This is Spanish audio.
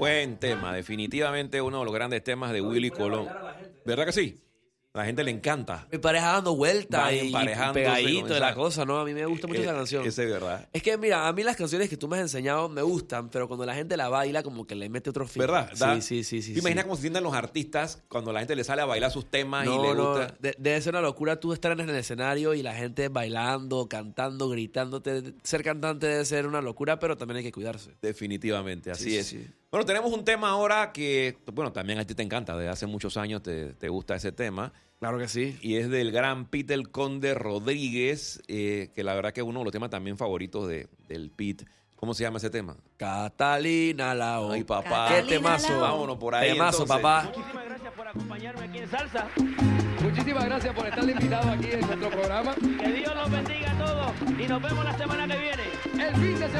Buen tema, definitivamente uno de los grandes temas de Willy Colón. ¿Verdad que sí? A la gente le encanta. Mi pareja dando vueltas y pegadito de la cosa, ¿no? A mí me gusta mucho esa canción. Esa es verdad. Es que, mira, a mí las canciones que tú me has enseñado me gustan, pero cuando la gente la baila, como que le mete otro fin. ¿Verdad? Sí. ¿Te imaginas cómo se sientan los artistas cuando la gente le sale a bailar sus temas y le gusta? Debe ser una locura tú estar en el escenario y la gente bailando, cantando, gritándote. Ser cantante debe ser una locura, pero también hay que cuidarse. Definitivamente, así es. Sí. Bueno, tenemos un tema ahora que, bueno, también a ti te encanta. Desde hace muchos años te gusta ese tema. Claro que sí. Y es del gran Pete el Conde Rodríguez, que la verdad que es uno de los temas también favoritos del Pete. ¿Cómo se llama ese tema? Catalina Lao. Ay, papá. Qué temazo. Vámonos por ahí. Temazo, entonces. papá. Muchísimas gracias por acompañarme aquí en Salsa. Muchísimas gracias por estar invitado aquí en nuestro programa. Que Dios los bendiga a todos y nos vemos la semana que viene. El fin de semana.